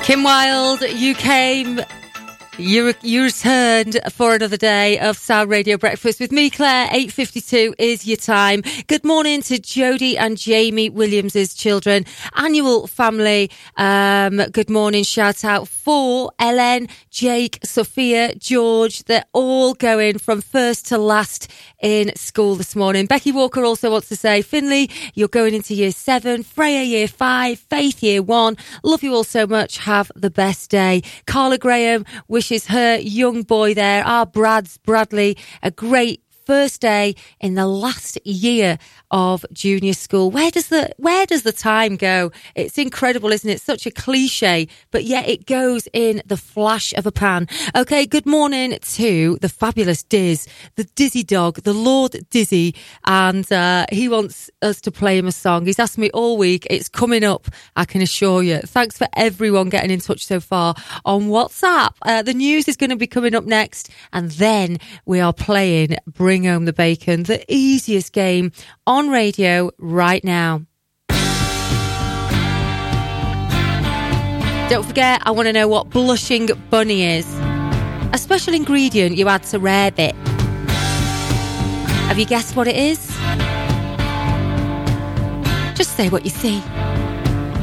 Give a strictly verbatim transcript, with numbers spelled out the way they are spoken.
Kim Wilde, you came, you, you returned for another day of Sound Radio Breakfast with me, Claire. eight fifty-two is your time. Good morning to Jodie and Jamie Williams' children. Annual family, um, good morning. Shout out for Ellen, Jake, Sophia, George. They're all going from first to last in school this morning. Becky Walker also wants to say, Finley, you're going into year seven, Freya year five, Faith year one. Love you all so much. Have the best day. Carla Graham wishes her young boy there, our Brad's Bradley, a great first day in the last year of junior school. Where does the where does the time go? It's incredible, isn't it? Such a cliche, but yet it goes in the flash of a pan. Okay, good morning to the fabulous Diz, the Dizzy dog, the Lord Dizzy, and uh, he wants us to play him a song. He's asked me all week. It's coming up, I can assure you. Thanks for everyone getting in touch so far on WhatsApp. Uh, the news is going to be coming up next, and then we are playing Bring Home the Bacon, the easiest game on radio right now. Don't forget, I want to know what blushing bunny is. A special ingredient you add to rarebit. Have you guessed what it is? Just say what you see.